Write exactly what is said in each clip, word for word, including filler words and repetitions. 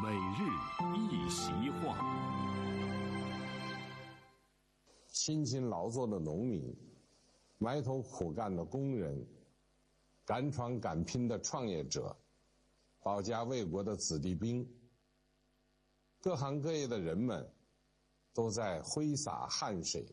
每日一席话。 辛勤劳作的农民，埋头苦干的工人，敢闯敢拼的创业者，保家卫国的子弟兵，各行各业的人们都在挥洒汗水。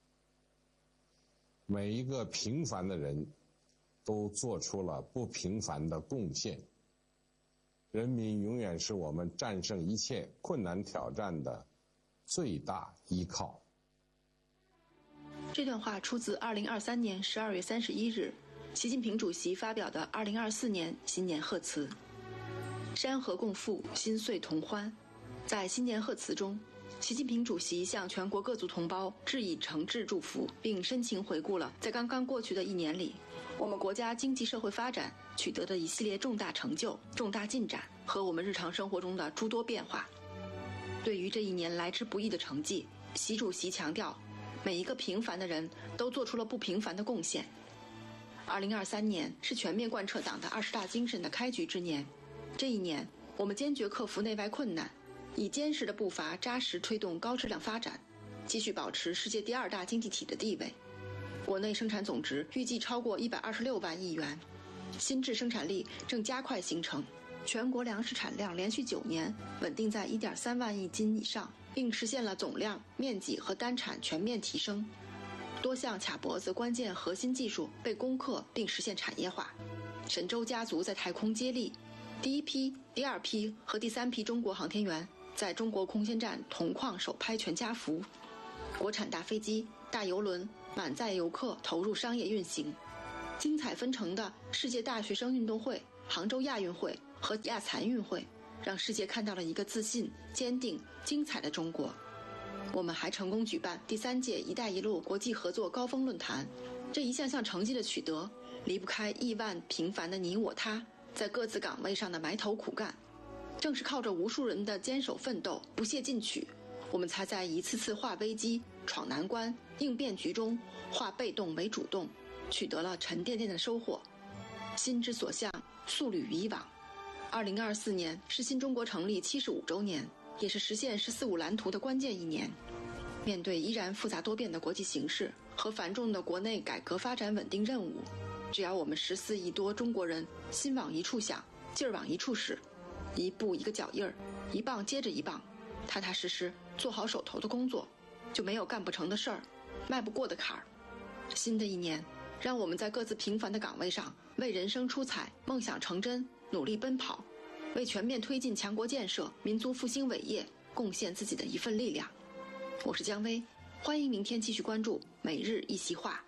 每一个平凡的人都做出了不平凡的贡献。人民永远是我们战胜一切困难挑战的最大依靠。 这段话出自二零二三年十二月三十一日，习近平主席发表的二零二四年新年贺词。山河共赴，心岁同欢。在新年贺词中，习近平主席向全国各族同胞致以诚挚祝福，并深情回顾了在刚刚过去的一年里，我们国家经济社会发展取得的一系列重大成就、重大进展和我们日常生活中的诸多变化。对于这一年来之不易的成绩，习主席强调，每一个平凡的人都做出了不平凡的贡献。二零二三年是全面贯彻党的二十大精神的开局之年。这一年，我们坚决克服内外困难，以坚实的步伐扎实推动高质量发展，继续保持世界第二大经济体的地位。国内生产总值预计超过一百二十六万亿元，新质生产力正加快形成，全国粮食产量连续九年稳定在 一点三万亿斤以上，并实现了总量、面积和单产全面提升。多项卡脖子关键核心技术被攻克并实现产业化。神舟家族在太空接力，第一批、第二批和第三批中国航天员在中国空间站铜矿首拍全家福。国产大飞机、大邮轮满载游客投入商业运行。精彩纷呈的世界大学生运动会、杭州亚运会和亚残运会，让世界看到了一个自信、坚定、精彩的中国。我们还成功举办第三届“一带一路”国际合作高峰论坛。这一项项成绩的取得，离不开亿万平凡的你我他在各自岗位上的埋头苦干。正是靠着无数人的坚守奋斗、不懈进取，我们才在一次次化危机、闯难关、应变局中化被动为主动，取得了沉甸甸的收获。心之所向，速履以往。二零二四年是新中国成立七十五周年，也是实现“十四五”蓝图的关键一年。面对依然复杂多变的国际形势和繁重的国内改革发展稳定任务，只要我们十四亿多中国人心往一处想，劲儿往一处使，一步一个脚印儿，一棒接着一棒，踏踏实实做好手头的工作，就没有干不成的事儿，迈不过的坎儿。新的一年，让我们在各自平凡的岗位上为人生出彩、梦想成真努力奔跑，为全面推进强国建设、民族复兴伟业贡献自己的一份力量。我是姜薇，欢迎明天继续关注每日一席话。